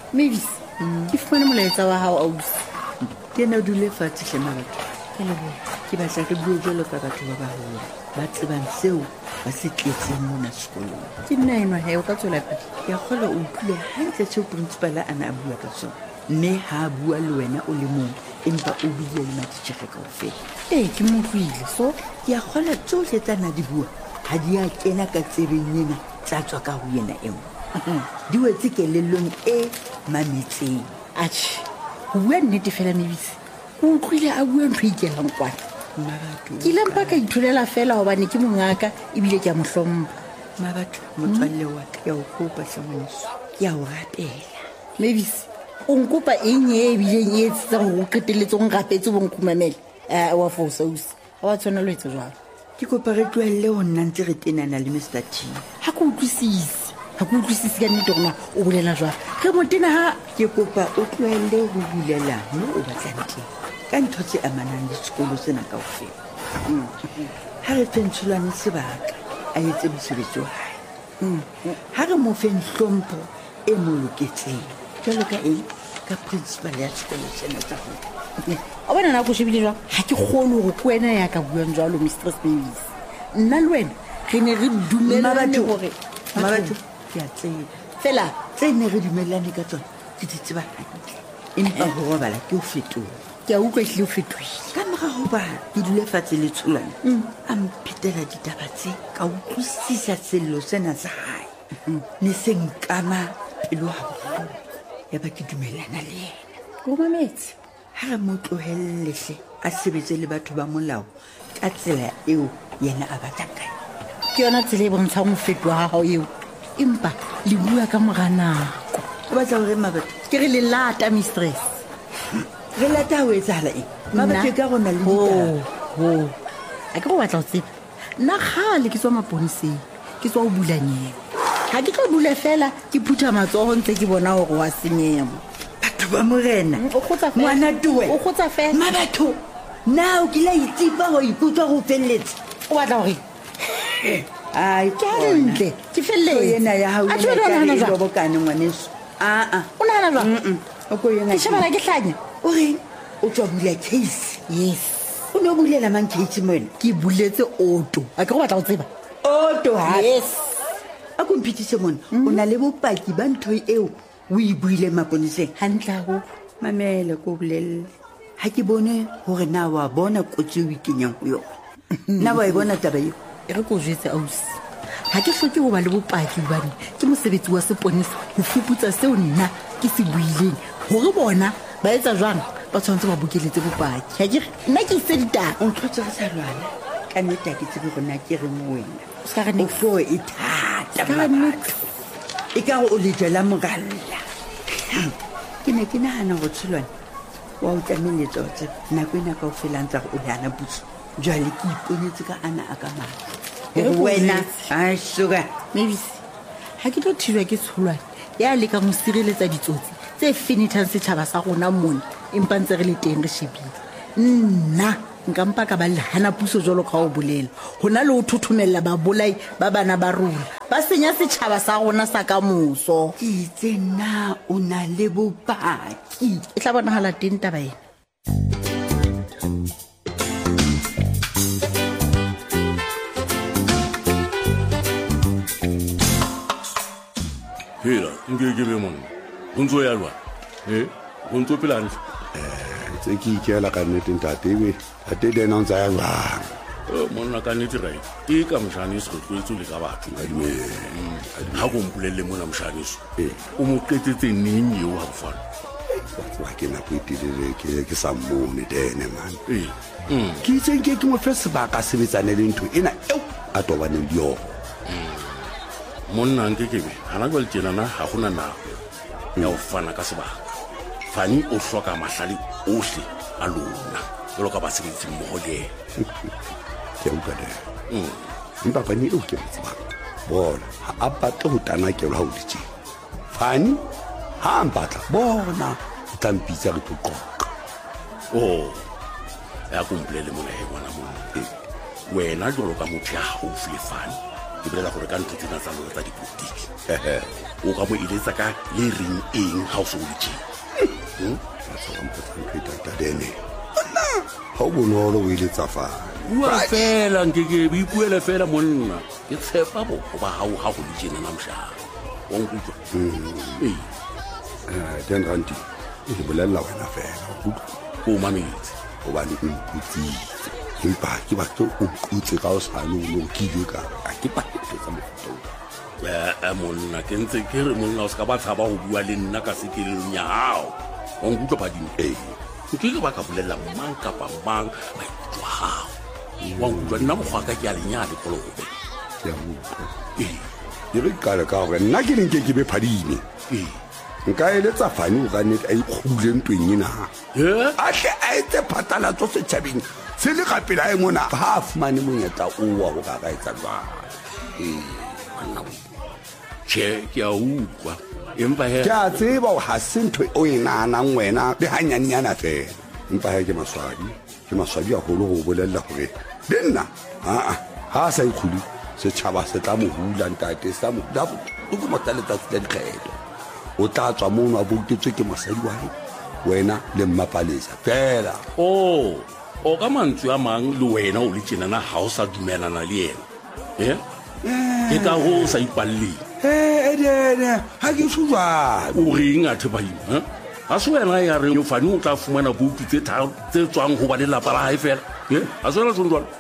Mavis, ke fumane molaetsa wa hao ausi. Ke na dule fatshe hle mabatho. Ke leboha. Ke batla re bue jwalo ka batho ba baholo ba tsebang seo ba se tletseng mona sekolong. Ke nna enwa he o ka tswela pele. Ke a kgolwa o utlwile hantle seo principal a na a bua ka sona, mme ha a bua le wena o le mong empa o buile le matitjhere kaofela. Ee, ke mo utlwile. So Ke a kgolwa tsohle tsa na di bua ha di a kena ka tsebeng ena tsa tswa ka ho yena e nngwe. Di wetse kelellong e mametseng. atjhe, ho bua nnete fela Mavis, o utlwile a bua ntho e ikelang kwana. Mabatho, Ke ile mpa ka ithulela fela hobane ke mongaka ebile ke a mo hlompha. Mabatho, motswalle wa ka, ke a o kopa hlangweso, ke a o rapela. Mavis, o nkopa eng e bileng e etsetsang hore o qetelletse o nrapetse bo nkhumamela? Wa fosa ausi, ha wa tshwana lo etsa jwalo. Ke kopa re tlohelle ho nna ntse re tenana le Mr. T. Ha ke utlwisise ka nnete hore na o bolela jwalo. Re mo tena ha Ke kopa o tlohelle ho bulela moo o batlang teng ka ntho tse amanang le sekolo sena kaofela. Ha re feng tsholwane sebaka a etse mosebetsi wa hae. Ha re mo feng hlompho e mo loketseng jwalo ka eng ka principal ya sekolo sena sa rona. a bona na ko shebile jwang. Ha ke kgone hore ke wena ya ka buang jwalo Mistress Mavis. Nna le wena re ne re dumelane hore Mabatho, ke a tseba fela tse ne re dumellane ka tsona ke di tseba hantle, empa ho robala ke o fetola. ke a utlwa ehlile o fetohile. Ka mora hoba ke dule fatshe le tsholwane a mphethela ditaba tse ka utlwisisa sello sena sa hae ne se nkama pelo haholo, ya ba ke dumellana le yena. O mametse. Ha re mo tlohellele a sebetse le batho ba molao ka tsela eo yena a batlang ka yona. Ke yona tsela e bontshang ho fetoha ha hao eo, empa le bua ka mora nako. O batla hore Mabatho Ke re le lata Mistress. re lata ho etsahala eng? Mabatho ka rona le ditaba. A ke go batla ho tseba, nna kgale ke tswa maponeseng, ke tswa ho bulanyeng. Ha ke tlo dula fela ke phutha matsoho ntse ke bona hore wa senyeha. Batho ba morena, O kgotsa fela. ngwana tuwe. O kgotsa fela. Mabatho, na o kila itipa ho ikutlwa go felletse. O batla hore Ai, ke hantle ke felletse. ena ya hao A tjho wena o nahana jwang? bokane ngwaneso. O nahana jwang? O ko yena Ke shebana ke hlanya. o reng o tswa bula case. Yes, O no bulela mang case mo ena? ke buletse auto. A ke go batla ho tseba. Oto ha. Yes. A ko mpitise mona. O na le bopaki ba ntho eo o e buile maponeseng. Hantle ho. Mamela ko bolelle. Ha ke bone hore na wa bona kotsi o ikenyang ho yona. Na wa e bona taba eo? E re ko jwetse ausi, ha ke hloke ho ba le bopaki hobane ke mosebetsi wa seponesa ho fuputsa seo nna ke se buileng hore bona ba etsa jwang ba tshwanetse ba bokeletse bopaki. Ha ke re nna ke ise ditaba. O ntlhotse re sa lwana ka nnete ha ke tsebe hore na ke reng ho wena. Ska re O nix. flo e thata Ska re nix. e ka o le jela moralla. Ke ne ke nahana go tsholwane wa o tlameletsa o tseba nako ena ka o felang tsa go o yana butso jwale ke iponetse ka ana a ka matla E re hore ko wena jwetse. a suga Mavis, ha ke tlo thilwa ke tsholwane ya lekang ho sireletsa ditsotsi tse finithang setjhaba sa rona mona empa ntse re le teng re shebile. Nna nka mpa ka ba le hana puso jwalo ka ho bolela ho na le ho thothomella babolai ba bana ba rona ba senya setjhaba sa rona sa ka moso. ke itse na o na le bopaki. E tla bonahala teng taba ena. Hela, nke be monna. O ntso ya lwa. O ntso pela hantle. tse ke ikela ka nnete ntate ebe tate dena o ntsa ya jwang. Monna ka nnete right. E ka moshaneso go tloetso le ka batho. Ha go mpolelle mona moshaneso. O mo qetetse neng eo ha bofana. wa ke nako e telele ke sa mmone dene man. Ke Mm. itseng ke mo fe sebaka sebetsane le ntho ena eo a tobaneng le yona. Monna nke kebe hana jwale tjenana ha gona nako ya ho fana ka sebaka. Fani o hloka mahlale ohle a lona jwalo ka basebetsi mmoho le yena. Ke a utlwa dene. Empa Fani eo ke mo tsebang bona ha a batle ho tanakelwa ha o di tjena. Fani ha a mpatla bona o tla mpitsa re tlo qoqa. Oh, ya kumpulele mona he ngwana mona. Wena jwalo ka motho ya haufi le Fani ke bolela gore ka ntho tsena tsa lona tsa dipolotiki o ka mo eletsa ka le reng eng ha o se o le tjena tadene ha o bonolo o eletsa fane bua fela nkeke ipuele fela monna ke tshepa boko ba hao ha go le tjena na moshaka wa nkutlwa ten ranti ke bolela wena fela o mametse gobane o mputsitse empa ke batho o qutse ka o sane o no kile ka a ke pahetso tsa mofuta monna ke ntse ke re monna o se ka ba tshaba go bua le nna ka sekelelong ya hao wa nkutlwa badimo nkeke ba ka bolela mang kapa mang maikutlo a hao wa nkutlwa nna mokgwa ka ke a lenyale kolobe ya utlwa e re qala ka gore nna ke leng ke be phadime nka eletsa fane o ka nnete a ikgule ntweng ena a tle a etse phatalatso setšhabeng se le gapela a e mona fa a fumane monyetla owa go ka etsa jwang tšhe ke a utlwa empa ke a tseba o ga se ntho o e naanang wena le ganyanenyana fela empa he ke maswabi agolo go bolelela gore le nna ga a sa ikgole setšhaba se tla mo hula ntate se tla mo hula botokomata letsatsi la dikgetho o tla tswa mono a boutetswe ke mosadi wae wena le mmapalesa fela o ka mantswe a mang le wena o le tjenana ga o sa dumelana le ena ke ka go o sa ipalleng edene ga ke sujwane o reng a thepaima ga se wena ya re fane o tla fumana boutu tse tswang go ba lelapa la gae fela ga se wena sone jalo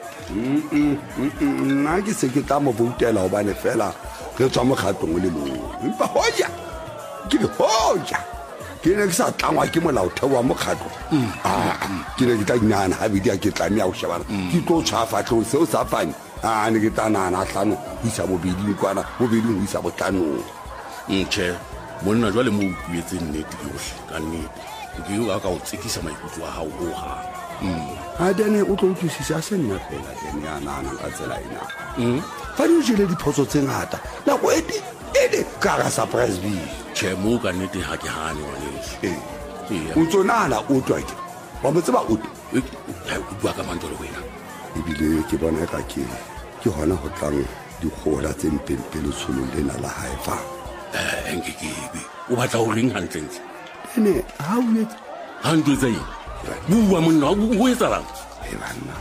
nna ke se ke tla mo boutela gobane fela re tswa mokgatong o le mongwe empa hoja ke re hoja ke ne ke sa tlangwa ke molaotheo wa mokgatlo ke ne ke tla dinana gabedi a ke tlamea go shebana ke tlo tshwafatlhong seo sa fane ne ke tla nana tlhano go isa bobeding kwana bobeding go isa botlanong ntšhe monna jwa le mo o puetse nnete yotlhe ka nnete nke o ka o tsekisa maikutlo a gago o ga dene o tlo utlwisisa a se nna fela dene ya nanang ka tsela ena fa di o jele diphoso tse ngata nako ede ka ga surprise bill tšhe mo ka nnete ga ke gane waneso o tsonana o twa ke wa mo tseba o bua ka mantlo le wena ebile ke bona ka ke gona go tlang dikgola tse mpempele tsholong lena la gae fa nkekebe o batla o reng gantlentle ene ga o etse ga ntho etsa eng bua monna o etsalang banna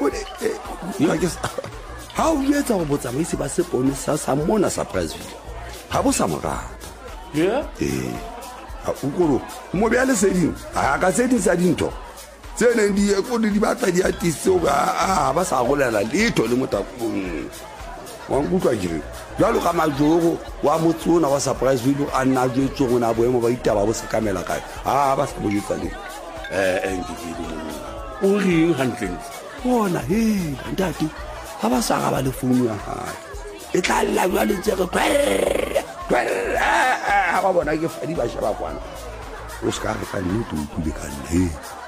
ga o etsa go botsamaisi ba sepone sa mona surpriseville ga bo sa morata okoro mo beya leseding a ka tse ding sa dintho tse neng di batla di atise ba sa golela letho le motakong wa nkutlwa kere jalo ka majoro wa motse ona wa surpriseville a nna jetsong o ne a boemo ba itaba bo sekamela kae ba sa bojetsa leng o reng gantlentle bona ntate ga ba sa ga ba le founu ya gae e tla lla jwale tsere ga ba bona ke fadi ba sheba kwana o se ka re ka nnete o tlile ka nne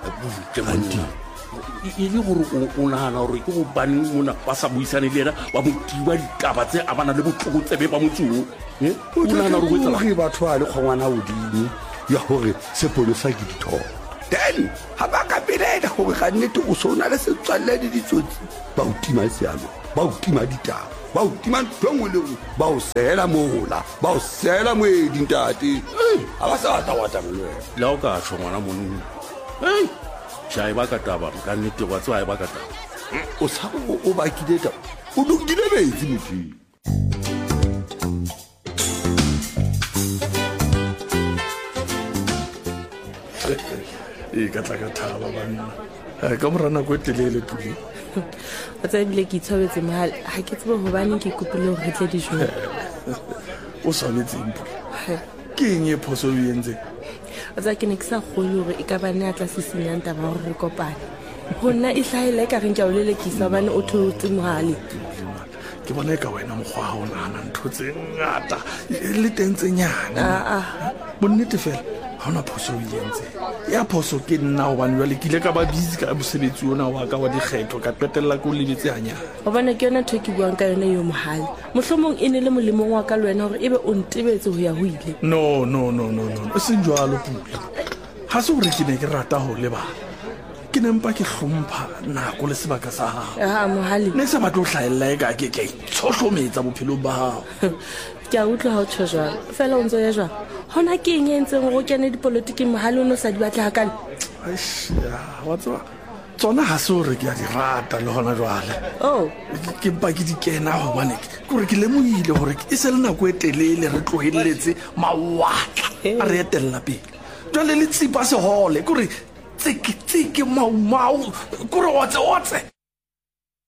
e le gore o nagana gore ke gobaneng mona ba sa buisane le ena ba motiba ditaba tse a bana le botlokotsebe ba motseo o nagana gore batho ba le kgongwana odimo ya gore sepolosa ke dithoto then ga ba ka pelela gore ga nnete o se o na le setswalle le ditsotsi ba o tima sealo ba o tima ditaba ba o tima ntho ngwe le ngwe ba o seela mola ba o seela moeding tate ga ba sa watawatame le wena la o ka tsho ngwana monna ja e ba ka taba ka nnete wa tsewa e ba ka taba o sa o bakile taba o dukile metsi mothing ka tla ka thaba banna ka mora nako e telele tuli wa tsa ebile ke itshwabetse mahal ga ke tsebe gobaneng ke kopile gore re tle dijong o tshwanetseng ke eng e phoso o entseng wa tsa ke ne ke sa kgone gore e ka bane a tla se senyang taba gore re kopane go nna e tlhaela e ka reng ka o lelekisa bane o theotse mogale ke bona e ka wena mokgwa ga o nagana ntho tse ngata le teng tse nyane bonnete fela ga ona phoso o entseng ya phoso ke nna gobane jale ke ile ka ba busy ka mosebetsi ona wa ka wa dikgetho ka qetelela ke o lebetse ganyana gobane ke yona ntho ke buang ka yone yo mogale mohlomong e ne le molemong wa ka le wena gore ebe o ntebetse go ya go ile no e seng jalo pula ga se gore ke ne ke rata go lebala ke nempa ke hlompha nako le sebaka sa gago mohale ne se batlo o hlaelela e ka ke tshohlometsa bophelo ba gago ke a utlwa ga o tsho jwang fela o ntse ya jwang gona ke eng e ntseng go kene dipolotiking mohale o ne o sa di batle gakane wa tseba tsona ga se gore ke a di rata le gona jwale ke mpa ke di kena gobane kore ke lemogile gore e se le nako e telele re tlogeletse mawatla a re etelela pele jwale le tsipa segole kore tseke maumau kore otse